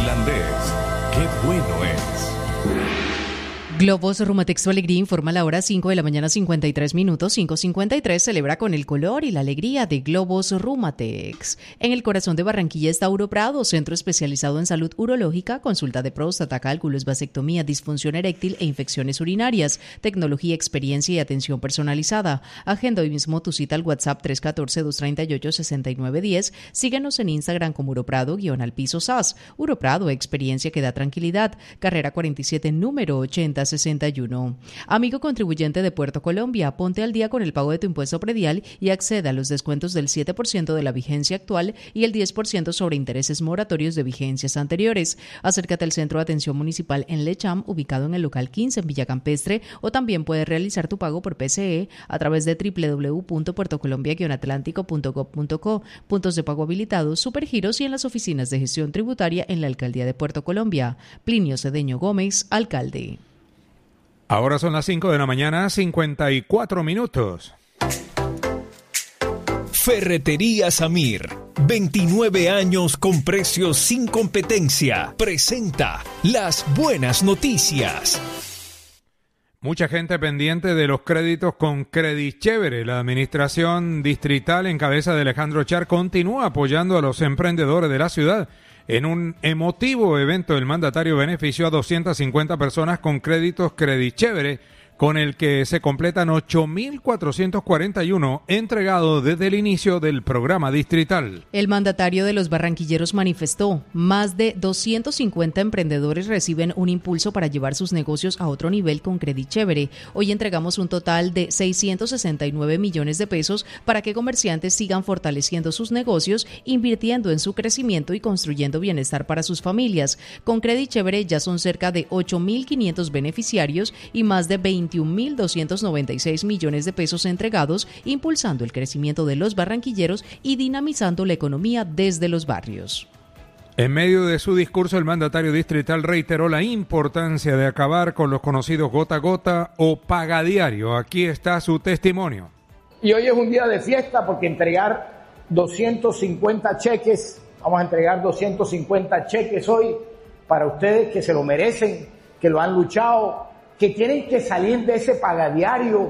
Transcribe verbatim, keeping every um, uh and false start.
Finlandés, qué bueno es. Globos Rumatex Tu Alegría informa a la hora cinco de la mañana cincuenta y tres minutos. cinco cincuenta y tres celebra con el color y la alegría de Globos Rumatex. En el corazón de Barranquilla está Uroprado, centro especializado en salud urológica, consulta de próstata, cálculos, vasectomía, disfunción eréctil e infecciones urinarias, tecnología, experiencia y atención personalizada. Agenda hoy mismo tu cita al WhatsApp tres uno cuatro, dos tres ocho, seis nueve uno cero. Síguenos en Instagram como Uroprado guión al piso S A S. Uroprado, experiencia que da tranquilidad. Carrera cuarenta y siete, número ochenta sesenta y uno. Amigo contribuyente de Puerto Colombia, ponte al día con el pago de tu impuesto predial y acceda a los descuentos del siete por ciento de la vigencia actual y el diez por ciento sobre intereses moratorios de vigencias anteriores. Acércate al Centro de Atención Municipal en Lecham, ubicado en el local quince en Villa Campestre, o también puedes realizar tu pago por P C E a través de doble u doble u doble u punto puertocolombia guion atlántico punto gob punto co, puntos de pago habilitados, supergiros y en las oficinas de gestión tributaria en la Alcaldía de Puerto Colombia. Plinio Cedeño Gómez, alcalde. Ahora son las cinco de la mañana, cincuenta y cuatro minutos. Ferretería Samir, veintinueve años con precios sin competencia. Presenta las buenas noticias. Mucha gente pendiente de los créditos con Credit Chévere. La administración distrital en cabeza de Alejandro Char continúa apoyando a los emprendedores de la ciudad. En un emotivo evento, el mandatario benefició a doscientas cincuenta personas con créditos Credit Chévere, con el que se completan ocho mil cuatrocientos cuarenta y uno entregados desde el inicio del programa distrital. El mandatario de los barranquilleros manifestó, más de doscientos cincuenta emprendedores reciben un impulso para llevar sus negocios a otro nivel con Credit Chévere. Hoy entregamos un total de seiscientos sesenta y nueve millones de pesos para que comerciantes sigan fortaleciendo sus negocios, invirtiendo en su crecimiento y construyendo bienestar para sus familias. Con Credit Chévere ya son cerca de ocho mil quinientos beneficiarios y más de veintiún mil doscientos noventa y seis millones de pesos entregados, impulsando el crecimiento de los barranquilleros y dinamizando la economía desde los barrios. En medio de su discurso, el mandatario distrital reiteró la importancia de acabar con los conocidos gota a gota o pagadiario. Aquí está su testimonio. Y hoy es un día de fiesta porque entregar doscientos cincuenta cheques, vamos a entregar doscientos cincuenta cheques hoy para ustedes que se lo merecen, que lo han luchado, que tienen que salir de ese pagadiario